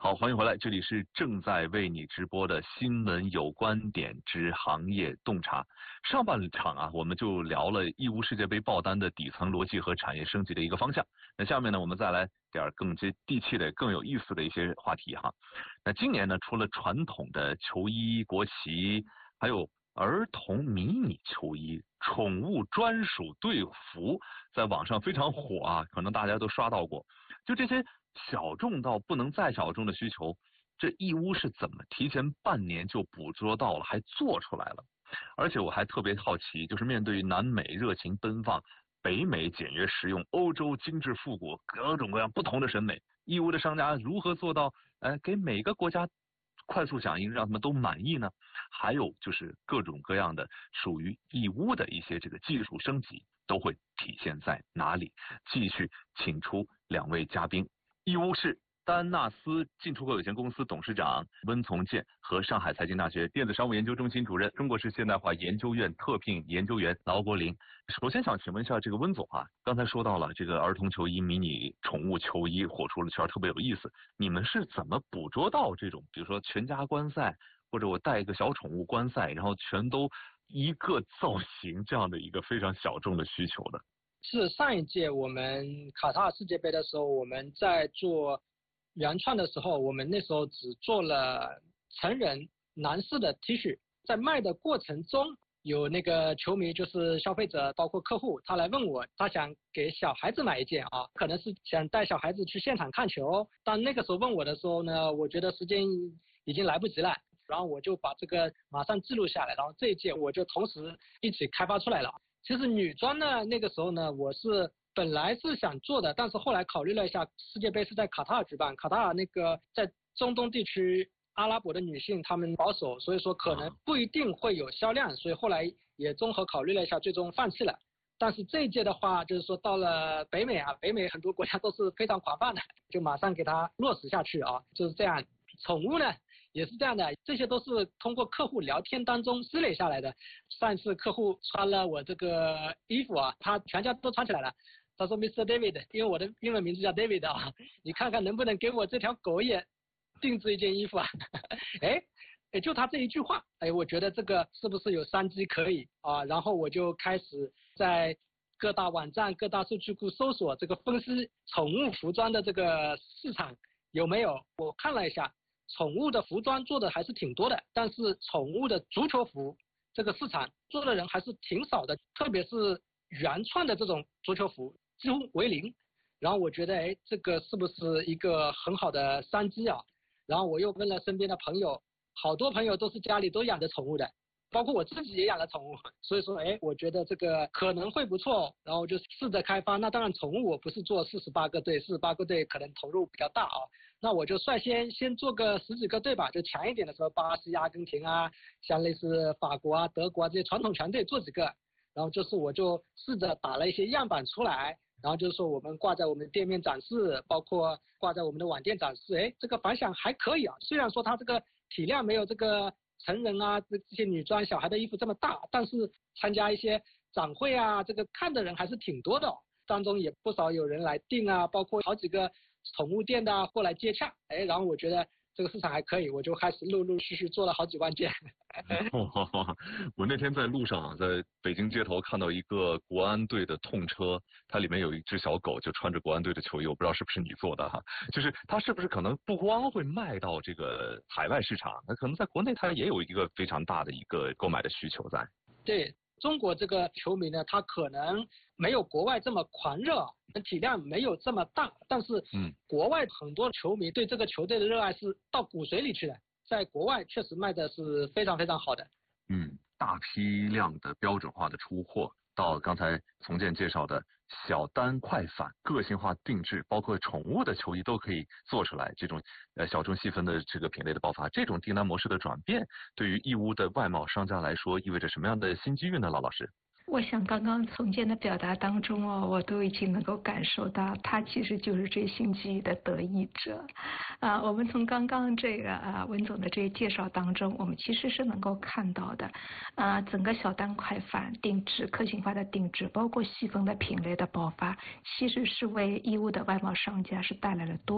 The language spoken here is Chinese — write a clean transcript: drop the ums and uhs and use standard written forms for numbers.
好，欢迎回来，这里是正在为你直播的新闻有观点之行业洞察。上半场啊，我们就聊了义乌世界杯爆单的底层逻辑和产业升级的一个方向。那下面呢，我们再来点更接地气的、更有意思的一些话题哈。那今年呢，除了传统的球衣、国旗，还有儿童迷你球衣、宠物专属队服，在网上非常火啊，可能大家都刷到过。就这些小众到不能再小众的需求，这义乌是怎么提前半年就捕捉到了，还做出来了？而且我还特别好奇，就是面对于南美热情奔放、北美简约实用、欧洲精致复古，各种各样不同的审美，义乌的商家如何做到给每个国家快速响应，让他们都满意呢？还有就是各种各样的属于义乌的一些这个技术升级都会体现在哪里？继续请出两位嘉宾，义乌市丹纳斯进出口有限公司董事长温从建和上海财经大学电子商务研究中心主任、中国式现代化研究院特聘研究员劳国林。首先想请问一下这个温总啊，刚才说到了这个儿童球衣、迷你宠物球衣火出了圈，特别有意思。你们是怎么捕捉到这种，比如说全家观赛，或者我带一个小宠物观赛，然后全都一个造型这样的一个非常小众的需求的？ 是上一届我们卡塔尔世界杯的时候，我们在做原创的时候，我们那时候只做了成人男士的 T 恤，在卖的过程中，有那个球迷就是消费者，包括客户，他来问我，他想给小孩子买一件啊，可能是想带小孩子去现场看球。但那个时候问我的时候呢，我觉得时间已经来不及了，然后我就把这个马上记录下来，然后这一届我就同时一起开发出来了。其实女装呢，那个时候呢，我是本来是想做的，但是后来考虑了一下，世界杯是在卡塔尔举办，卡塔尔那个在中东地区阿拉伯的女性她们保守，所以说可能不一定会有销量，所以后来也综合考虑了一下，最终放弃了。但是这一届的话，就是说到了北美啊，北美很多国家都是非常广泛的，就马上给它落实下去啊，就是这样。宠物呢也是这样的，这些都是通过客户聊天当中积累下来的。上一次客户穿了我这个衣服啊，他全家都穿起来了。他说 Mr. David， 因为我的英文名字叫 David 啊，你看看能不能给我这条狗也定制一件衣服啊？哎，就他这一句话，哎，我觉得这个是不是有商机可以啊？然后我就开始在各大网站、各大数据库搜索这个分析宠物服装的这个市场有没有。我看了一下，宠物的服装做的还是挺多的，但是宠物的足球服这个市场做的人还是挺少的，特别是原创的这种足球服几乎为零。然后我觉得，哎，这个是不是一个很好的商机啊？然后我又问了身边的朋友，好多朋友都是家里都养着宠物的，包括我自己也养了宠物，所以说，哎，我觉得这个可能会不错，然后我就试着开发。那当然，宠物我不是做48个队，48个队可能投入比较大啊，那我就率先做个10几个队吧，就强一点的时候，巴西、阿根廷啊，像类似法国啊、德国啊这些传统强队做几个，然后就是我就试着打了一些样板出来。然后就是说我们挂在我们的店面展示，包括挂在我们的网店展示，哎，这个反响还可以啊。虽然说它这个体量没有这个成人啊这些女装小孩的衣服这么大，但是参加一些展会啊，这个看的人还是挺多的哦。当中也不少有人来订啊，包括好几个宠物店的过来接洽，哎，然后我觉得这个市场还可以，我就开始陆续做了好几万件。 我那天在路上啊，在北京街头看到一个国安队的痛车，它里面有一只小狗，就穿着国安队的球衣，我不知道是不是你做的哈，就是它是不是可能不光会卖到这个海外市场，那可能在国内它也有一个非常大的一个购买的需求在。 对。中国这个球迷呢，他可能没有国外这么狂热，体量没有这么大，但是国外很多球迷对这个球队的热爱是到骨髓里去的，在国外确实卖的是非常非常好的。 大批量的标准化的出货，到刚才从建介绍的小单快返、个性化定制，包括宠物的球衣都可以做出来。这种小众细分的这个品类的爆发，这种订单模式的转变，对于义乌的外贸商家来说，意味着什么样的新机遇呢？老师？ 我想刚刚从建的表达当中哦，我都已经能够感受到，他其实就是这新机遇的得益者。我们从刚刚这个温总的这些介绍当中，我们其实是能够看到的，整个小单快返、定制、个性化的定制，包括细分的品类的爆发，其实是为义乌的外贸商家是带来了多